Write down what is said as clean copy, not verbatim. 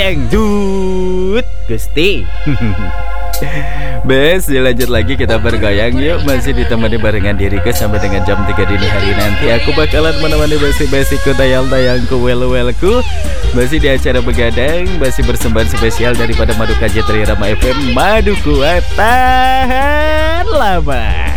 Engdut Gusti. Bes, dilanjut lagi kita bergoyang yuk. Masih ditemani barengan diriku sampai dengan jam 3 dini hari nanti. Aku bakalan menemani besi-besiku, tayang-tayangku, wel-welku. Masih di acara begadang, masih persembahan spesial daripada Madu KJ Trirama FM. Madu kuat tahan lama.